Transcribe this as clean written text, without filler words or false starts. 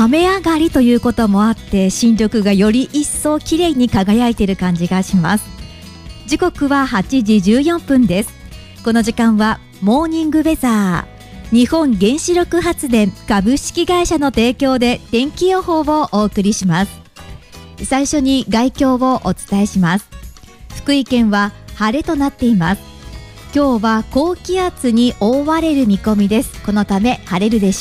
雨上がりということもあって新緑がより一層綺麗に輝いている感じがします。時刻は8時14分です。この時間はモーニングウェザー日本原子力発電株式会社の提供で天気予報をお送りします。最初に概況をお伝えします。福井県は晴れとなっています。今日は高気圧に覆われる見込みです。このため晴れるでしょう。